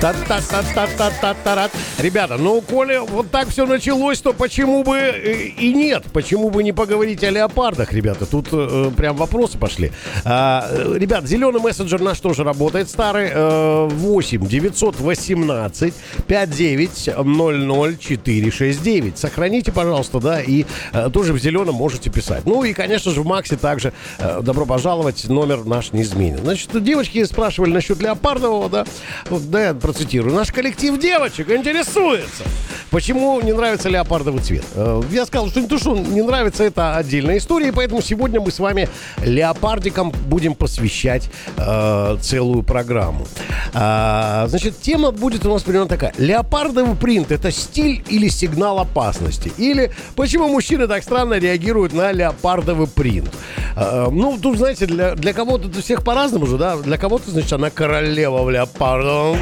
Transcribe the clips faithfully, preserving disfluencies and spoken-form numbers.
Та-та-та-та-та-та-та. Ребята, ну, коли вот так все началось, то почему бы и нет? Почему бы не поговорить о леопардах, ребята? Тут э, прям вопросы пошли. А, ребят, зеленый мессенджер наш тоже работает, старый. Э, восемь девятьсот восемнадцать пятьдесят девять ноль ноль четыре шесть девять. Сохраните, пожалуйста, да, и э, тоже в зеленом можете писать. Ну и, конечно же, в Максе также э, добро пожаловать, номер наш не изменен. Значит, девочки спрашивали насчет леопардового, да, вот, да, я процитирую. Наш коллектив девочек интересуется, почему не нравится леопардовый цвет. Э, я сказал, что не то, что не нравится, это отдельная история, и поэтому сегодня мы с вами леопардикам будем посвящать э, целую программу. А, значит, тема будет у нас примерно такая. Леопардовый принт — это стиль или сигнал опасности? Или почему мужчины так странно реагируют на леопардовый принт? А, ну, тут, знаете, для, для кого-то у всех по-разному же, да? Для кого-то, значит, она королева в леопардовом.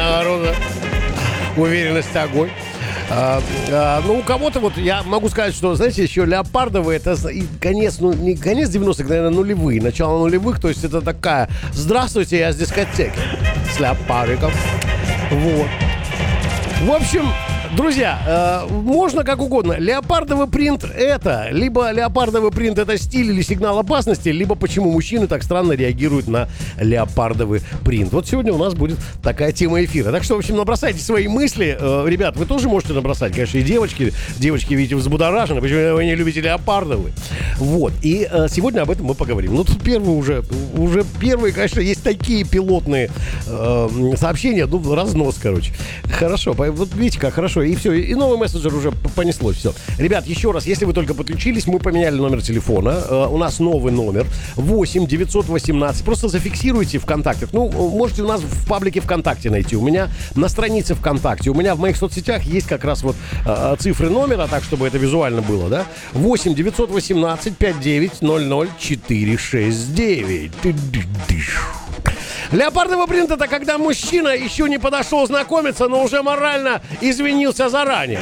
Уверенность — огонь. А, а, ну, у кого-то, вот, я могу сказать, что, знаете, еще леопардовые, это конец, ну, не конец девяностых, наверное, нулевые, начало нулевых, то есть это такая: здравствуйте, я с дискотеки, с леопардиком. Вот. В общем, друзья, э, можно как угодно. Леопардовый принт — это либо леопардовый принт — это стиль или сигнал опасности, либо почему мужчины так странно реагируют на леопардовый принт. Вот сегодня у нас будет такая тема эфира. Так что, в общем, набросайте свои мысли. Э, ребят, вы тоже можете набросать, конечно, и девочки. Девочки, видите, взбудоражены, почему вы не любите леопардовый. Вот. И э, сегодня об этом мы поговорим. Ну, тут первые уже, уже первые, конечно, есть такие пилотные э, сообщения. Ну, разнос, короче. Хорошо. Вот видите, как хорошо. И все, и новый мессенджер уже понеслось, все. Ребят, еще раз, если вы только подключились, мы поменяли номер телефона. Э, у нас новый номер восемь девятьсот восемнадцать. Просто зафиксируйте ВКонтакте. Ну, можете у нас в паблике ВКонтакте найти. У меня на странице ВКонтакте. У меня в моих соцсетях есть как раз вот э, цифры номера, так, чтобы это визуально было, да? восемь девятьсот восемнадцать пятьдесят девять ноль ноль четыре шесть девять. Леопардовый принт — это когда мужчина еще не подошел знакомиться, но уже морально извинился заранее.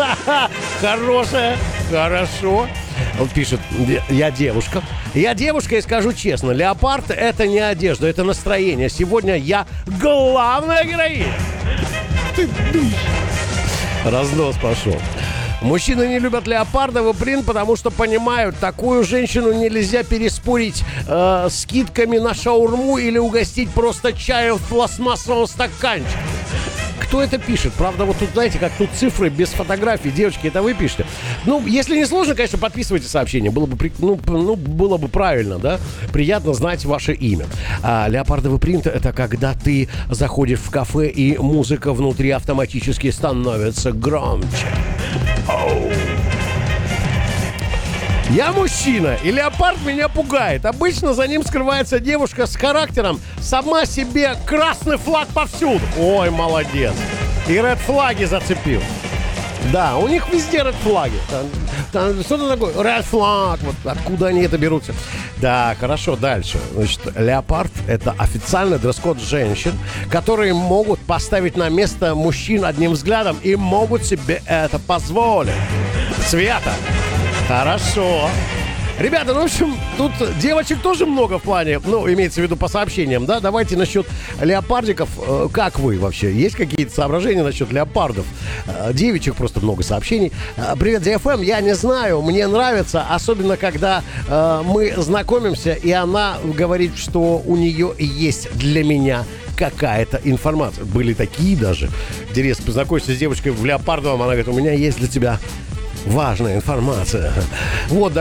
Хорошая, хорошо. Он пишет: я девушка. Я девушка и скажу честно, леопард — это не одежда, это настроение. Сегодня я главная героиня. Разнос пошел. Мужчины не любят леопардовый принт, потому что понимают, такую женщину нельзя переспорить э, скидками на шаурму или угостить просто чаю в пластмассовом стаканчике. Кто это пишет? Правда, вот тут, знаете, как тут цифры без фотографий. Девочки, это вы пишете. Ну, если не сложно, конечно, подписывайте сообщение. Было бы, ну, ну, было бы правильно, да? Приятно знать ваше имя. А леопардовый принт — это когда ты заходишь в кафе, и музыка внутри автоматически становится громче. Оу. Я мужчина, и леопард меня пугает. Обычно за ним скрывается девушка с характером, сама себе красный флаг повсюду. Ой, молодец. И ред-флаги зацепил. Да, у них везде ред-флаги. Там, там, что-то такое, ред-флаг. Вот откуда они это берутся. Да, хорошо, дальше. Значит, леопард — это официальный дресс-код женщин, которые могут поставить на место мужчин одним взглядом и могут себе это позволить. Света. Хорошо. Ребята, ну, в общем, тут девочек тоже много в плане, ну, имеется в виду по сообщениям, да? Давайте насчет леопардиков. Э, как вы вообще? Есть какие-то соображения насчет леопардов? Э, девичек просто много сообщений. Э, привет, ди эф эм. Я не знаю, мне нравится, особенно когда э, мы знакомимся, и она говорит, что у нее есть для меня какая-то информация. Были такие даже. Интересно, познакомиться с девочкой в леопардовом, она говорит: у меня есть для тебя важная информация. Вот, да.